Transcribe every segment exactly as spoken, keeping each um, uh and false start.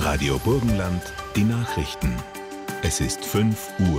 Radio Burgenland, die Nachrichten. Es ist fünf Uhr.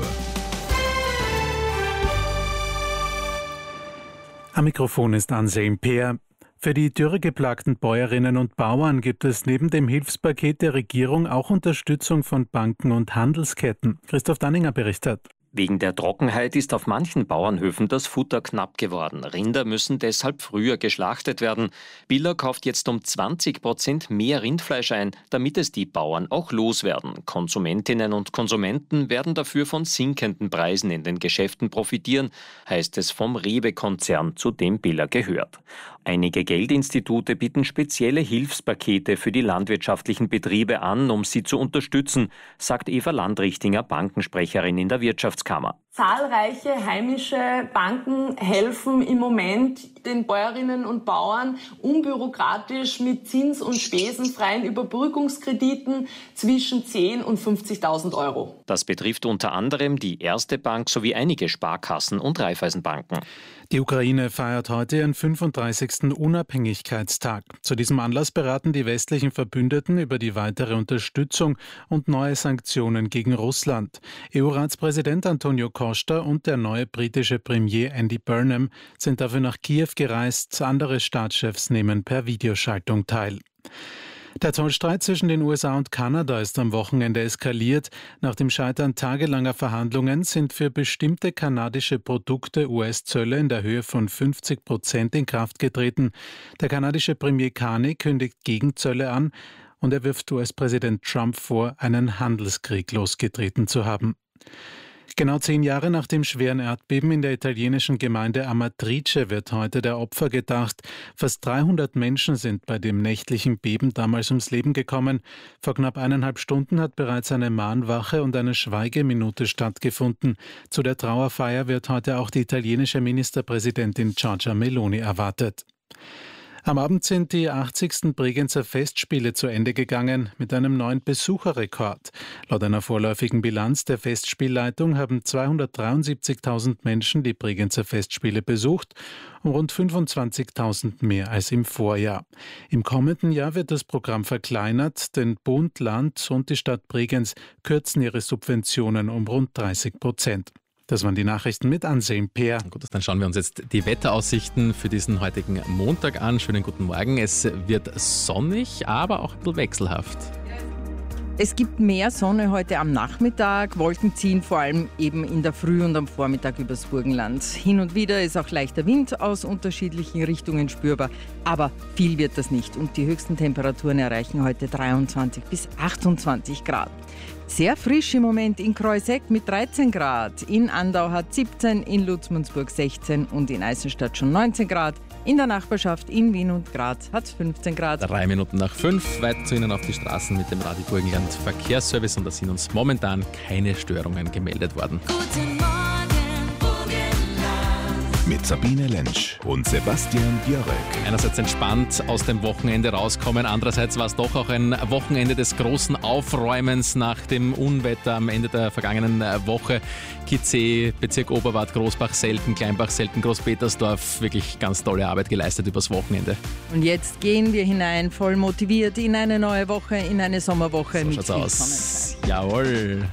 Am Mikrofon ist Anselm Peer. Für die dürregeplagten Bäuerinnen und Bauern gibt es neben dem Hilfspaket der Regierung auch Unterstützung von Banken und Handelsketten. Christoph Danninger berichtet. Wegen der Trockenheit ist auf manchen Bauernhöfen das Futter knapp geworden. Rinder müssen deshalb früher geschlachtet werden. Biller kauft jetzt um zwanzig Prozent mehr Rindfleisch ein, damit es die Bauern auch loswerden. Konsumentinnen und Konsumenten werden dafür von sinkenden Preisen in den Geschäften profitieren, heißt es vom Rewe-Konzern, zu dem Biller gehört. Einige Geldinstitute bieten spezielle Hilfspakete für die landwirtschaftlichen Betriebe an, um sie zu unterstützen, sagt Eva Landrichtinger, Bankensprecherin in der Wirtschaftskammer. Zahlreiche heimische Banken helfen im Moment den Bäuerinnen und Bauern unbürokratisch mit zins- und spesenfreien Überbrückungskrediten zwischen zehntausend und fünfzigtausend Euro. Das betrifft unter anderem die Erste Bank sowie einige Sparkassen und Raiffeisenbanken. Die Ukraine feiert heute ihren fünfunddreißigsten Unabhängigkeitstag. Zu diesem Anlass beraten die westlichen Verbündeten über die weitere Unterstützung und neue Sanktionen gegen Russland. E U-Ratspräsident Antonio Costa und der neue britische Premier Andy Burnham sind dafür nach Kiew gereist. Andere Staatschefs nehmen per Videoschaltung teil. Der Zollstreit zwischen den U S A und Kanada ist am Wochenende eskaliert. Nach dem Scheitern tagelanger Verhandlungen sind für bestimmte kanadische Produkte U S-Zölle in der Höhe von fünfzig Prozent in Kraft getreten. Der kanadische Premier Carney kündigt Gegenzölle an und er wirft U S-Präsident Trump vor, einen Handelskrieg losgetreten zu haben. Genau zehn Jahre nach dem schweren Erdbeben in der italienischen Gemeinde Amatrice wird heute der Opfer gedacht. Fast dreihundert Menschen sind bei dem nächtlichen Beben damals ums Leben gekommen. Vor knapp eineinhalb Stunden hat bereits eine Mahnwache und eine Schweigeminute stattgefunden. Zu der Trauerfeier wird heute auch die italienische Ministerpräsidentin Giorgia Meloni erwartet. Am Abend sind die achtzigsten Bregenzer Festspiele zu Ende gegangen mit einem neuen Besucherrekord. Laut einer vorläufigen Bilanz der Festspielleitung haben zweihundertdreiundsiebzigtausend Menschen die Bregenzer Festspiele besucht, um rund fünfundzwanzigtausend mehr als im Vorjahr. Im kommenden Jahr wird das Programm verkleinert, denn Bund, Land und die Stadt Bregenz kürzen ihre Subventionen um rund dreißig Prozent. Das waren die Nachrichten mit Anselm Peer. Gut, dann schauen wir uns jetzt die Wetteraussichten für diesen heutigen Montag an. Schönen guten Morgen. Es wird sonnig, aber auch ein bisschen wechselhaft. Es gibt mehr Sonne heute am Nachmittag. Wolken ziehen vor allem eben in der Früh und am Vormittag übers Burgenland. Hin und wieder ist auch leichter Wind aus unterschiedlichen Richtungen spürbar. Aber viel wird das nicht. Und die höchsten Temperaturen erreichen heute dreiundzwanzig bis achtundzwanzig Grad. Sehr frisch im Moment in Kreuseck mit dreizehn Grad. In Andau hat siebzehn, in Lutzmannsburg sechzehn und in Eisenstadt schon neunzehn Grad. In der Nachbarschaft in Wien und Graz hat es fünfzehn Grad. Drei Minuten nach fünf, weiter zu Ihnen auf die Straßen mit dem Radio Burgenland Verkehrsservice und da sind uns momentan keine Störungen gemeldet worden. Guten Morgen, Burgenland. Mit Sabine Lentsch und Sebastian Björk. Einerseits entspannt aus dem Wochenende rauskommen, andererseits war es doch auch ein Wochenende des großen Aufräumens nach dem Unwetter am Ende der vergangenen Woche. Kitzee, Bezirk Oberwart, Großbach-Selten, Kleinbach-Selten, Großpetersdorf. Wirklich ganz tolle Arbeit geleistet übers Wochenende. Und jetzt gehen wir hinein, voll motiviert in eine neue Woche, in eine Sommerwoche So mit schaut's viel aus. Sonnenschein. Jawohl.